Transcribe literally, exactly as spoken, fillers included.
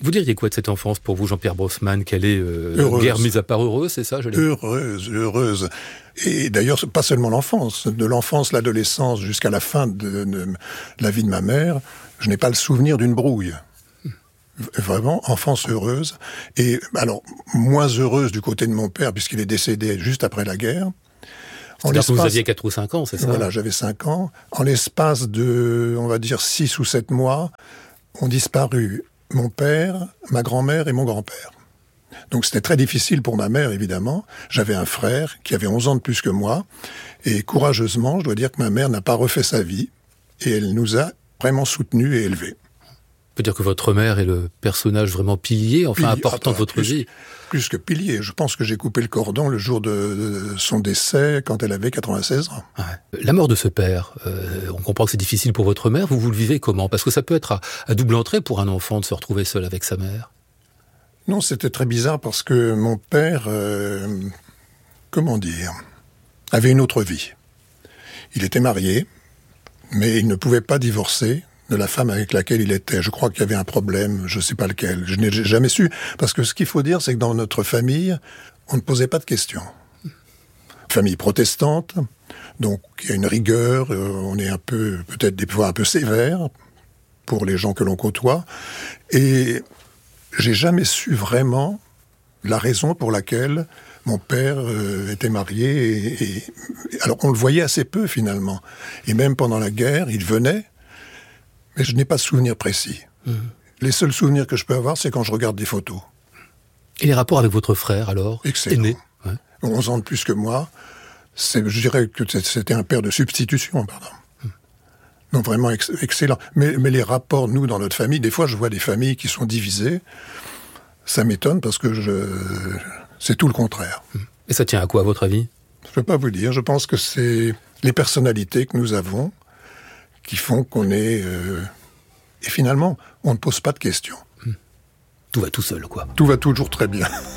Vous diriez quoi de cette enfance pour vous, Jean-Pierre Brossman? Qu'elle est, euh, guerre mise à part, heureuse, c'est ça? Heureuse, heureuse. Et d'ailleurs, pas seulement l'enfance. De l'enfance, l'adolescence, jusqu'à la fin de, de la vie de ma mère, je n'ai pas le souvenir d'une brouille. Vraiment, enfance heureuse. Et alors, moins heureuse du côté de mon père, puisqu'il est décédé juste après la guerre. C'est-à-dire que vous aviez quatre ou cinq ans, c'est ça? Voilà, j'avais cinq ans. En l'espace de, on va dire, six ou sept mois, ont disparu mon père, ma grand-mère et mon grand-père. Donc c'était très difficile pour ma mère, évidemment. J'avais un frère qui avait onze ans de plus que moi. Et courageusement, je dois dire que ma mère n'a pas refait sa vie. Et elle nous a vraiment soutenus et élevés. On peut dire que votre mère est le personnage vraiment pilier, enfin pilier, important de votre plus, vie. Plus que pilier. Je pense que j'ai coupé le cordon le jour de, de son décès, quand elle avait quatre-vingt-seize ans. Ouais. La mort de ce père, euh, on comprend que c'est difficile pour votre mère. Vous, vous le vivez comment? Parce que ça peut être à, à double entrée pour un enfant de se retrouver seul avec sa mère. Non, c'était très bizarre parce que mon père, euh, comment dire, avait une autre vie. Il était marié, mais il ne pouvait pas divorcer de la femme avec laquelle il était. Je crois qu'il y avait un problème, je ne sais pas lequel. Je n'ai jamais su. Parce que ce qu'il faut dire, c'est que dans notre famille, on ne posait pas de questions. Famille protestante, donc il y a une rigueur, euh, on est un peu, peut-être des fois un peu sévère pour les gens que l'on côtoie. Et j'ai jamais su vraiment la raison pour laquelle mon père euh, était marié. Et, et, alors on le voyait assez peu finalement. Et même pendant la guerre, il venait. Mais je n'ai pas de souvenir précis. Mmh. Les seuls souvenirs que je peux avoir, c'est quand je regarde des photos. Et les rapports avec votre frère, alors? Excellent. Aîné, ouais. onze ans de plus que moi. C'est, je dirais que c'était un père de substitution, pardon. Mmh. Donc vraiment ex- excellent. Mais, mais les rapports, nous, dans notre famille, des fois, je vois des familles qui sont divisées. Ça m'étonne parce que je, c'est tout le contraire. Mmh. Et ça tient à quoi, à votre avis? Je ne peux pas vous dire. Je pense que c'est les personnalités que nous avons qui font qu'on est... Euh, et finalement, on ne pose pas de questions. Tout va tout seul, quoi. Tout va toujours très bien.